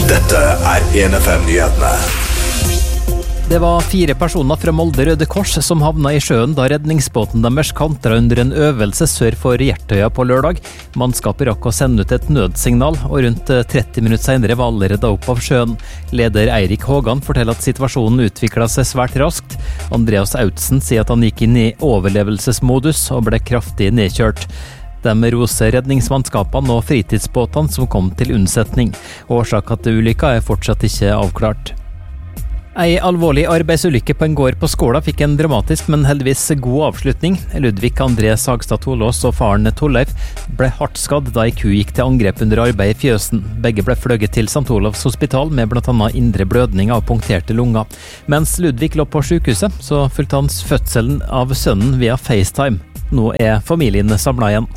Dette 1FM-nyhetene. Det var 4 personer fra Molde Røde Kors som havna i sjøen da redningsbåten deres kantra under en øvelse sør for Hjertøya på lørdag. Mannskapet rakk å sende ut et nødsignal, og rundt 30 minutter senere var alle redda opp av sjøen. Leder Eirik Hågan forteller at situasjonen utviklet seg svært raskt. Andreas Autsen sier at han gikk inn i overlevelsesmodus og ble kraftig nedkjørt. De roser redningsmannskapene og fritidsbåtene som kom til unnsetning. Årsaken til ulykka er fortsatt ikke avklart. Ei alvorlig arbeidsulykke på en gård på Skåla fikk en dramatisk, men heldigvis god avslutning. Ludvig André Sagstad Tolås og faren Torleif ble hardt skadd da ei ku gikk til angrep under arbeid i fjøsen. Begge ble fløyet til St. Olavs hospital med blant annet indre blødning av punkterte lunger. Mens Ludvig lå på sykehuset, så fulgte hans fødselen av sønnen via FaceTime. Nå er familien samlet igjen.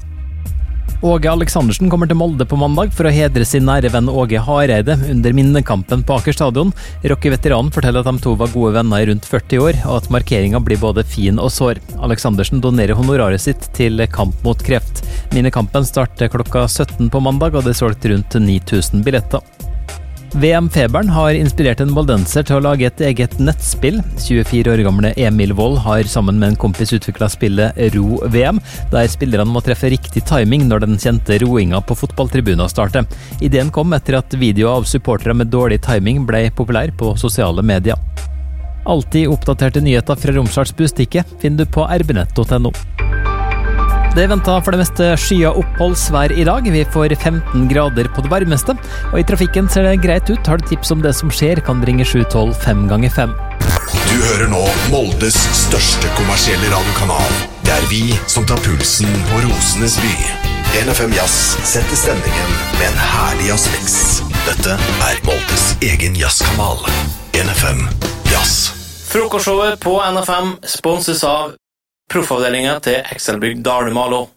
Åge Aleksandersen kommer til Molde på mandag for å hedre sin nære venn Åge Hareide under minnekampen på Aker stadion. Rocky-veteranen forteller at de to var gode venner i rundt 40 år, og at markeringen blir både fin og sår. Aleksandersen donerer honoraret sitt til kamp mot kreft. Minnekampen starter klokka 17 på mandag, og det er solgt rundt 9000 billetter. VM-feberen har inspirert en moldenser til å lage et eget nettspill. 24 år gamle Emil Wold har sammen med en kompis utviklet spillet Ro-VM, der spillerne må treffe riktig timing når den kjente roinga på fotballtribunen starter. Ideen kom etter at videoer av supportere med dårlig timing ble populær på sosiale medier. Alltid oppdaterte nyheter fra Romsdals Bustikke finner du på rbnett.no. Det er ventet for det meste skya oppholdsvær i dag. Vi får 15 grader på det varmeste, og i trafikken ser det greit ut. Har du tips om det som skjer, kan bringe 712 5x5. Du hører nå Moldes største kommersielle radiokanal. Det er vi som tar pulsen på Rosenes by. 1FM Jazz setter stemningen med en herlig jazzmix. Dette er Moldes egen jazzkanal. 1FM Jazz. Frokostshowet på NFM sponses av Proffavdelingen til Excelbygg Dalumalo.